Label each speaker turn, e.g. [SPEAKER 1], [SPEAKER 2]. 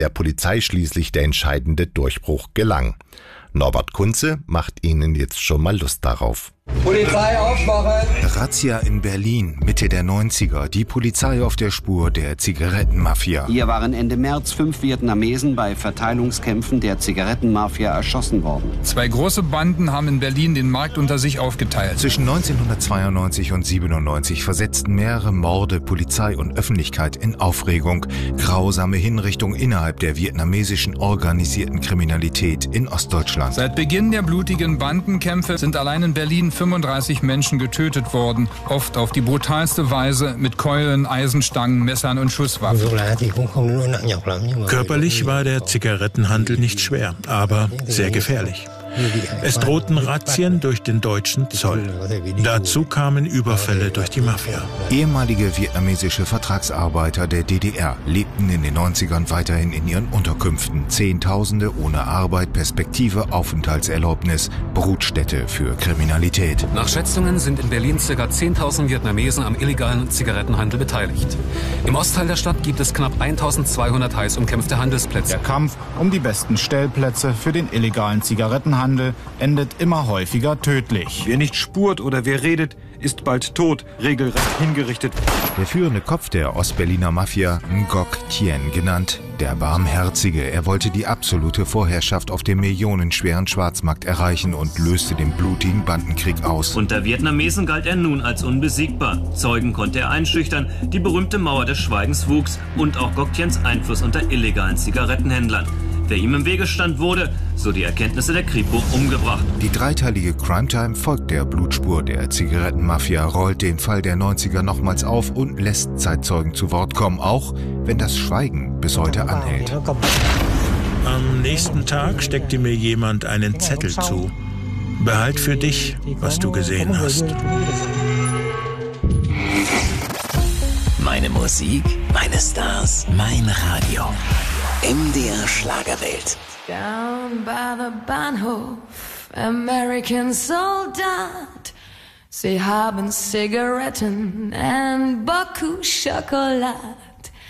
[SPEAKER 1] der Polizei schließlich der entscheidende Durchbruch gelang. Norbert Kunze macht Ihnen jetzt schon mal Lust darauf.
[SPEAKER 2] Polizei aufmachen!
[SPEAKER 3] Razzia in Berlin, Mitte der 90er. Die Polizei auf der Spur der Zigarettenmafia.
[SPEAKER 4] Hier waren Ende März 5 Vietnamesen bei Verteilungskämpfen der Zigarettenmafia erschossen worden.
[SPEAKER 5] 2 große Banden haben in Berlin den Markt unter sich aufgeteilt.
[SPEAKER 3] Zwischen 1992 und 97 versetzten mehrere Morde Polizei und Öffentlichkeit in Aufregung. Grausame Hinrichtung innerhalb der vietnamesischen organisierten Kriminalität in Ostdeutschland.
[SPEAKER 5] Seit Beginn der blutigen Bandenkämpfe sind allein in Berlin 35 Menschen getötet worden, oft auf die brutalste Weise mit Keulen, Eisenstangen, Messern und Schusswaffen.
[SPEAKER 6] Körperlich war der Zigarettenhandel nicht schwer, aber sehr gefährlich. Es drohten Razzien durch den deutschen Zoll. Dazu kamen Überfälle durch die Mafia.
[SPEAKER 3] Ehemalige vietnamesische Vertragsarbeiter der DDR lebten in den 90ern weiterhin in ihren Unterkünften. Zehntausende ohne Arbeit, Perspektive, Aufenthaltserlaubnis, Brutstätte für Kriminalität.
[SPEAKER 7] Nach Schätzungen sind in Berlin ca. 10.000 Vietnamesen am illegalen Zigarettenhandel beteiligt. Im Ostteil der Stadt gibt es knapp 1.200 heiß umkämpfte Handelsplätze.
[SPEAKER 8] Der Kampf um die besten Stellplätze für den illegalen Zigarettenhandel endet immer häufiger tödlich.
[SPEAKER 9] Wer nicht spurt oder wer redet, ist bald tot, regelrecht hingerichtet.
[SPEAKER 3] Der führende Kopf der Ostberliner Mafia, Ngoc Thien genannt, der Barmherzige. Er wollte die absolute Vorherrschaft auf dem millionenschweren Schwarzmarkt erreichen und löste den blutigen Bandenkrieg aus.
[SPEAKER 10] Unter Vietnamesen galt er nun als unbesiegbar. Zeugen konnte er einschüchtern, die berühmte Mauer des Schweigens wuchs und auch Ngoc Thiens Einfluss unter illegalen Zigarettenhändlern. Wer ihm im Wege stand, wurde, so die Erkenntnisse der Kripo, umgebracht.
[SPEAKER 3] Die dreiteilige Crime-Time folgt der Blutspur der Zigarettenmafia, rollt den Fall der 90er nochmals auf und lässt Zeitzeugen zu Wort kommen, auch wenn das Schweigen bis heute anhält.
[SPEAKER 6] Am nächsten Tag steckte mir jemand einen Zettel zu. Behalt für dich, was du gesehen hast.
[SPEAKER 11] Meine Musik, meine Stars, mein Radio. MDR Schlagerwelt.
[SPEAKER 12] Down by the Bahnhof, American Soldat. Sie haben Zigaretten and Baku Schokolade.